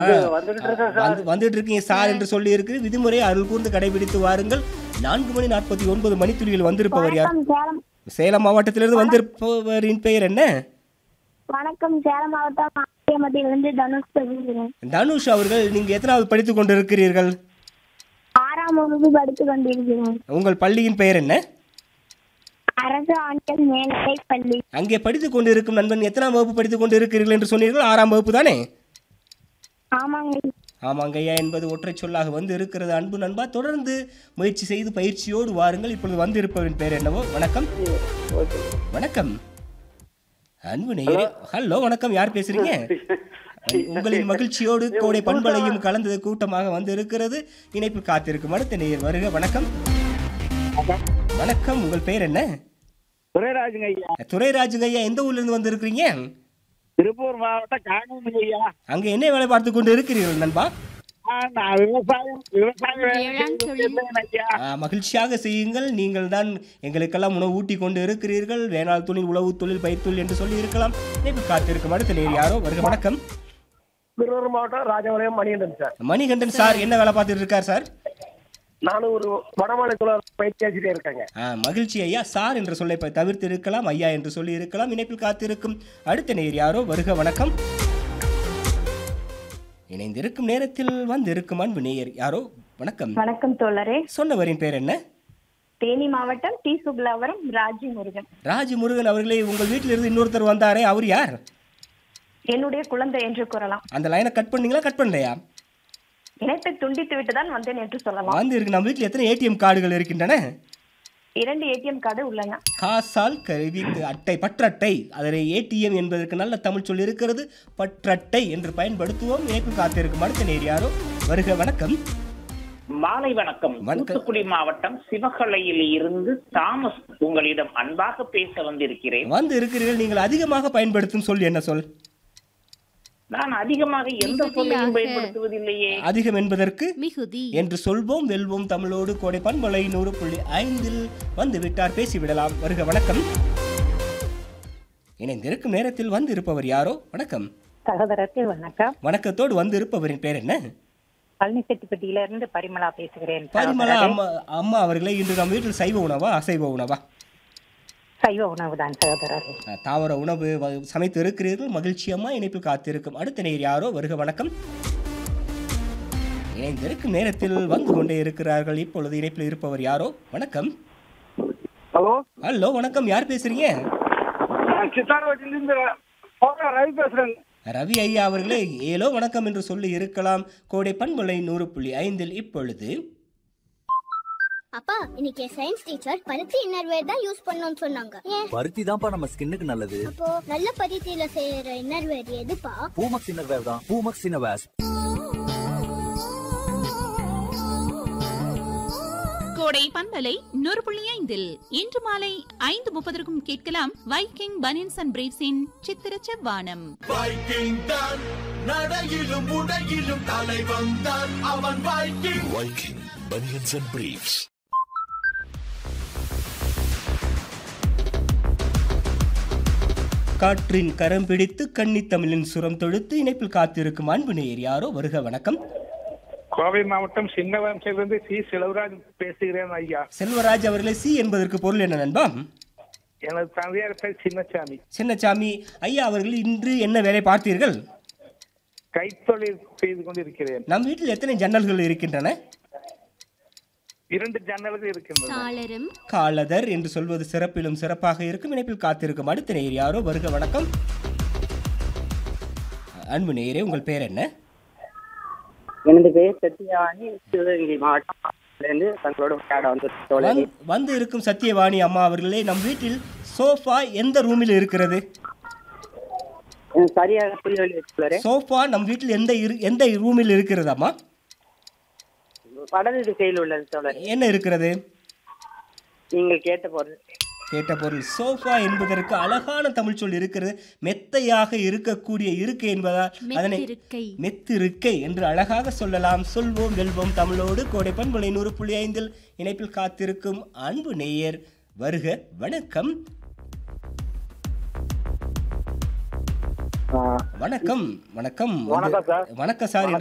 வந்துகிட்டு இருக்கேன் சார். வந்துட்டு இருக்கீங்க சார் என்று சொல்லி இருக்கு. விதிமுறையை அருள் கூர்ந்து கடைபிடித்து வாருங்கள். 4:49 மணித்துளியில் வந்திருப்பவர் யார்? சேலம் மாவட்டத்திலிருந்து வந்திருப்பவரின் பெயர் என்ன? வணக்கம், சேலம் மாவட்டம் ஆண்டியமட்டிலிருந்து தனுஷ் பேசுகிறேன். தனுஷ் அவர்கள், நீங்க எத்தனாவது படித்துக் கொண்டிருக்கிறீர்கள்? 6ஆம் வகுப்பு படித்துக் கொண்டிருக்கிறேன். உங்கள் பள்ளியின் பெயர் என்ன? அரசு ஆண்கள் மேல்நிலைப் பள்ளி. அங்கே படித்துக் கொண்டிருக்கும் நண்பன் எத்தனாம் வகுப்பு படித்துக் கொண்டிருக்கிறீர்கள் என்று சொன்னீர்கள்? 6ஆம் வகுப்பு தானே? ஆமாங்க. ஆமாங்கய்யா என்பது ஒற்றை சொல்லாக வந்து இருக்கிறது. அன்பு நண்பா, தொடர்ந்து முயற்சி செய்து பயிற்சியோடு வாருங்கள். இப்பொழுது வந்து இருப்பவரின் பெயர் என்னவோ? வணக்கம். வணக்கம் அன்பு நேயரே. ஹலோ, வணக்கம். யார் பேசுறீங்க? உங்களின் மகிழ்ச்சியோடு கோடை பண்பலையும் கலந்தது கூட்டமாக வந்து இருக்கிறது. இணைப்பு காத்திருக்கும் அடுத்த நேயர் வருக. வணக்கம். வணக்கம், உங்கள் பெயர் என்ன? துரைராஜுங்க ஐயா. துரைராஜுங்க ஐயா, எந்த ஊர்ல இருந்து வந்து இருக்கிறீங்க? திருப்பூர் மாவட்டம் காங்கேயம் ஐயா. அங்க என்ன வேலை பார்த்து கொண்டு இருக்கிறீர்கள் நண்பா? நான் விவசாயம் மகிழ்ச்சியாக செய்யுங்கள். நீங்கள் தான் எங்களுக்கெல்லாம் உணவு ஊட்டி கொண்டு இருக்கிறீர்கள். வேளாண் தொழில், உழவு தொழில், பயிர் தொழில் என்று சொல்லி இருக்கலாம். இணைப்பு காத்திருக்கும் அடுத்த நேர் யாரோ வருக. வணக்கம். திருப்பூர் மாவட்டம் ராஜபாளையம் மணிகண்டன் சார். மணிகண்டன் சார், என்ன வேலை பார்த்துட்டு இருக்கார் சார்? நானும் ஒரு வடமாநில பயிற்சி ஆசிரியர் இருக்காங்க. மகிழ்ச்சி ஐயா. சார் என்ற சொல்லை தவிர்த்து இருக்கலாம், ஐயா என்று சொல்லி இருக்கலாம். இணைப்பில் காத்திருக்கும் அடுத்த நேர் யாரோ வருக. வணக்கம். இணைந்திருக்கும் நேரத்தில் வந்து இருக்கும் அன்பு நேயர் யாரோ? வணக்கம். வணக்கம் தோழரே. சொன்னவரின் பேர் என்ன? தேனி மாவட்டம் டி சுகுலாவரம் ராஜி முருகன். ராஜி முருகன் அவர்களே, உங்கள் வீட்டில இருந்து இன்னொருத்தர் வந்தாரே, அவர் யார்? என்னுடைய குழந்தை என்று கூறலாம். அந்த லைனை கட் பண்ணீங்களா, கட் பண்ணலையா? இணைப்பை துண்டித்து விட்டு தான் வந்தேன் என்று சொல்லலாம். வந்து இருக்கு. நம்ம வீட்டில் எத்தனை ஏடிஎம் கார்டுகள் இருக்கின்றன? 2 ஏடிஎம் கார்டு உள்ளன. காசால் கருவி அட்டை, பற்றட்டை. அதனை ஏடிஎம் என்பதற்கு நல்ல தமிழ் சொல் இருக்கிறது. பற்றட்டை என்று பயன்படுத்துவோம். இணைப்பு காத்திருக்கும் அடுத்த நேர் யாரோ வருக. வணக்கம். மாலை வணக்கம். தூத்துக்குடி மாவட்டம் சிவகலையில் இருந்து தாமஸ் உங்களிடம் அன்பாக பேச வந்திருக்கிறேன். வந்து இருக்கிறீர்கள். நீங்கள் அதிகமாக பயன்படுத்தும் சொல் என்ன சொல்? நான் அதிகமாக எந்த சொல்லையும் பயன்படுத்துவதில்லையே. அதிகம் என்பதற்கு மிகுதி என்று சொல்வோம். வெல்வோம் தமிழோடு. கோடை பண்பலை 100.5 வந்து விட்டார். பேசிவிடலாம். வருக. வணக்கம். இணைந்திருக்கும் நேரத்தில் வந்து இருப்பவர் யாரோ? வணக்கம். சகோதரருக்கு வணக்கம். வணக்கத்தோடு வந்து இருப்பவரின் பேர் என்ன? பழனிச்செட்டிப்பட்டியில இருந்து பரிமளா பேசுகிறேன். பரிமளா அம்மா அவர்களே, இன்று நம் வீட்டில் சைவ உணவா அசைவ உணவா? சைவ உணவு தான் சகோதரர். தாவர உணவு சமைத்து இருக்கிறீர்கள். மகிழ்ச்சியம்மா. இணைப்பில் காத்திருக்கும் அடுத்த நேர் யாரோ வருக. வணக்கம். இணைந்திருக்கும் நேரத்தில் வந்து கொண்டே இருக்கிறார்கள். இப்பொழுது இணைப்பில் இருப்பவர் யாரோ? வணக்கம். ஹலோ. ஹலோ, வணக்கம். யார் பேசுறீங்க? ரவி பேசுறேன். ரவி ஐயா அவர்களே, ஏலோ வணக்கம் என்று சொல்லி இருக்கலாம். கோடை பண்பலை 100.5 இப்பொழுது. அப்பா, இன்னைக்கு சயின்ஸ் டீச்சர் பருத்தி இன்னர்வேர் தான் யூஸ் பண்ணணும்னு சொன்னாங்க. ஏன்? பருத்தி தான்ப்பா நம்ம ஸ்கின்னுக்கு நல்லது. அப்போ நல்ல பருத்தியில செய்யற இன்னர்வேர் எதுப்பா? பூமக்ஸ் இன்னர்வேர் தான். பூமக்ஸ் இன்னர்வேர். கோடை பண்பலை 100.5 இன்று மாலை 5:30 கேட்கலாம் வைக்கிங் பனியன்ஸ் அண்ட் பிரீவ்ஸின் சித்திர செவ்வானம். வைக்கிங் தான் நடையிலும் உடையிலும் தலைவன் தான் அவன். Viking banians and briefs. காற்றின் கரம் பிடித்து கன்னித்தமிழின் சுரம் தொடுத்து இணைப்பில் காத்திருக்கும் அன்பு நேயர் யாரோ வருக. வணக்கம். கோவை மாவட்டம் சின்னவரம்சிலிருந்து சி செல்வராஜ் பேசுகிறேன் ஐயா. செல்வராஜ் அவர்களே, சி என்பதற்கு பொருள் என்ன நண்பா? எனது தந்தையார் பேர் சின்னசாமி. சின்னசாமி ஐயா அவர்கள், இன்று என்ன வேலை பார்த்தீர்கள்? கைத்தொழில் செய்து கொண்டிருக்கிறேன். நம் வீட்டில் எத்தனை ஜன்னல்கள் இருக்கின்றன? 2 ஜன்னல்கள் இருக்கின்றன. காலதர் என்று சொல்வது சிறப்பிலும் சிறப்பாக இருக்கும். இணைப்பில் காத்திருக்கும் அடுத்த நேயர் யாரோ வருக. வணக்கம். அன்பு நேயரே, உங்கள் பெயர் என்ன? எனது பெயர் சத்யவாணி. சிவகங்கை மாவட்டம் தங்களோட வந்து இருக்கும் சத்யவாணி அம்மா அவர்களே, நம் வீட்டில் சோஃபா எந்த ரூமில் இருக்கிறது? சரியாக புரியவில்லை. சோஃபா நம் வீட்டில் எந்த ரூமில் இருக்கிறது அம்மா? வடது திசையில் உள்ளது தோழர். என்ன இருக்கிறது? நீங்கள் கேட்ட பொருள். சோஃபா என்பதற்கு அழகான தமிழ் சொல் இருக்கிறது. மெத்தையாக இருக்கக்கூடிய இருக்கை என்பதால் அதனை மெத்திருக்கை என்று அழகாக சொல்லலாம். சொல்வோம் வெல்வோம் தமிழோடு. கோடை பண்பலை 100.5 இணைப்பில் காத்திருக்கும் அன்பு நேயர் வருக. வணக்கம். வணக்கம் வணக்கம் வணக்கம் சார். வணக்கம் சார்.